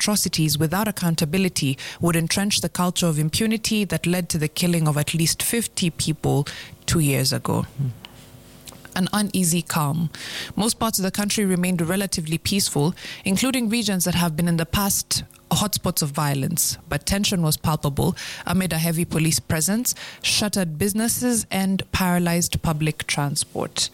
atrocities without accountability would entrench the culture of impunity that led to the killing of at least 50 people 2 years ago. An uneasy calm. Most parts of the country remained relatively peaceful, including regions that have been in the past hotspots of violence, but tension was palpable amid a heavy police presence, shuttered businesses, and paralyzed public transport.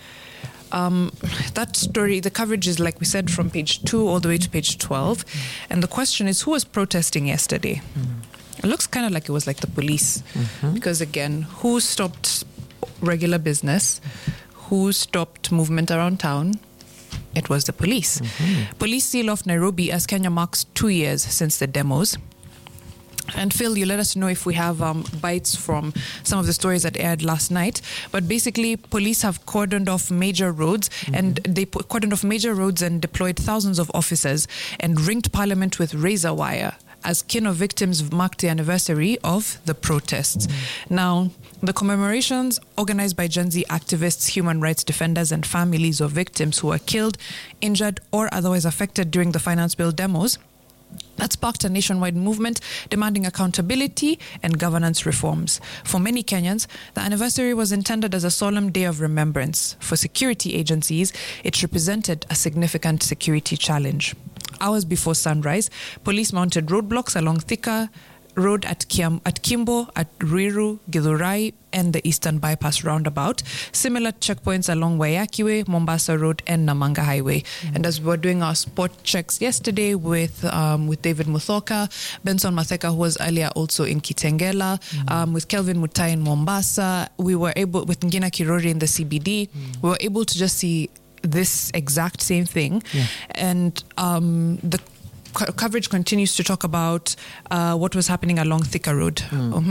That story, the coverage is, like we said, from page 2 all the way to page 12. And the question is, who was protesting yesterday? It looks kind of like it was like the police. Because again, who stopped regular business? Who stopped movement around town? It was the police. Police seal off Nairobi as Kenya marks 2 years since the demos. And Phil, you let us know if we have bites from some of the stories that aired last night. But basically, police have cordoned off major roads, and they cordoned off major roads and deployed thousands of officers and ringed Parliament with razor wire as kin of victims marked the anniversary of the protests. Now, the commemorations organized by Gen Z activists, human rights defenders, and families of victims who were killed, injured, or otherwise affected during the Finance Bill demos, that sparked a nationwide movement demanding accountability and governance reforms. For many Kenyans, the anniversary was intended as a solemn day of remembrance. For security agencies, it represented a significant security challenge. Hours before sunrise, police mounted roadblocks along Thika Road at Kimbo, at Ruiru, Githurai, and the Eastern Bypass roundabout. Similar checkpoints along Wayakiwe, Mombasa Road, and Namanga Highway. And as we were doing our spot checks yesterday with David Muthoka, Benson Matheka, who was earlier also in Kitengela, with Kelvin Mutai in Mombasa, we were able, with Ngina Kirori in the CBD, we were able to just see this exact same thing. And the coverage continues to talk about what was happening along Thika Road.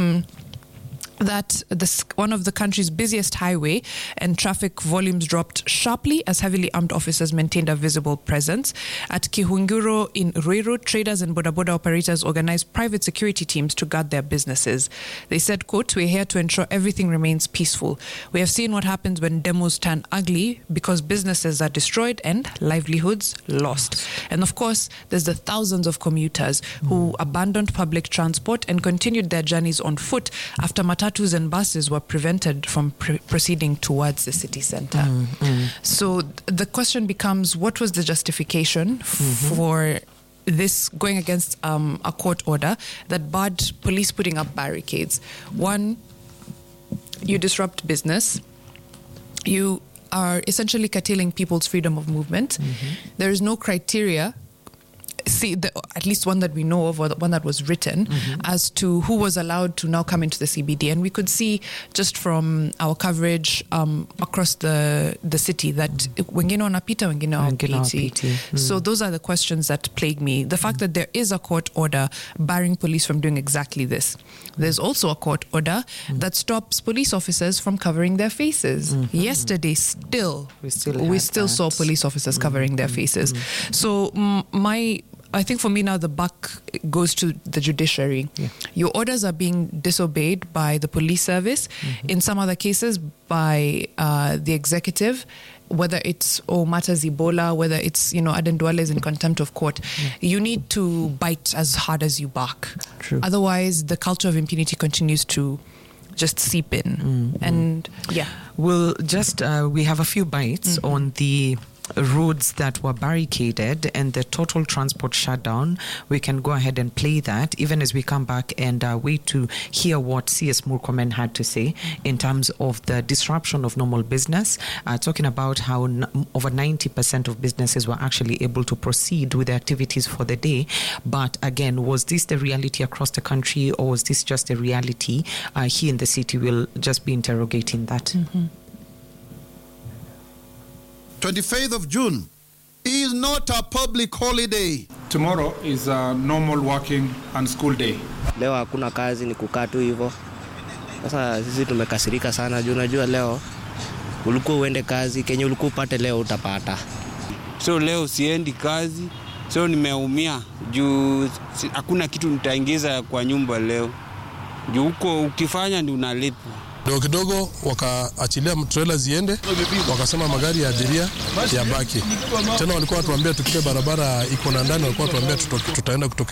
That one of the country's busiest highway, and traffic volumes dropped sharply as heavily armed officers maintained a visible presence. At Kihunguro in Ruiru, traders and boda boda operators organized private security teams to guard their businesses. They said, quote, "We're here to ensure everything remains peaceful. We have seen what happens when demos turn ugly because businesses are destroyed and livelihoods lost." And of course, there's the thousands of commuters who abandoned public transport and continued their journeys on foot after matatus and buses were prevented from proceeding towards the city center. So the question becomes, what was the justification for this going against a court order that barred police putting up barricades? One, you disrupt business. You are essentially curtailing people's freedom of movement. There is no criteria, at least one that we know of, or the one that was written, as to who was allowed to now come into the CBD. And we could see just from our coverage across the city that wengine wanapita, wengine hawapiti. So those are the questions that plague me. The fact that there is a court order barring police from doing exactly this. There's also a court order that stops police officers from covering their faces. Yesterday, we still saw police officers covering their faces. So I think for me now the buck goes to the judiciary. Your orders are being disobeyed by the police service, in some other cases by the executive, whether it's Matters Ebola, whether it's, Aden Duale is in contempt of court. You need to bite as hard as you bark. Otherwise, the culture of impunity continues to just seep in. And we'll just, we have a few bites on the roads that were barricaded and the total transport shutdown. We can go ahead and play that even as we come back and wait to hear what CS Murkomen had to say in terms of the disruption of normal business, talking about how over 90% of businesses were actually able to proceed with their activities for the day. But again, was this the reality across the country, or was this just a reality here in the city? We'll just be interrogating that. 25th of June is not a public holiday. Tomorrow is a normal working and school day. Leo hakuna kazi, ni kukaa tu hivyo. Sasa sisi tumekasirika sana juu unajua leo ulikuwa uende kazi, Kenya ulikuwa upate leo utapata. So leo siendi kazi, so nimeumia juu hakuna kitu nitaingiza kwa nyumba leo. Juu huko ukifanya ndio unalipwa. Kidogo wakaachilia trailer ziende, wakasema magari ya abiria ya baki. Tena walikuwa watuambia tukile barabara iko na ndani, walikuwa watuambia tutaenda kutoka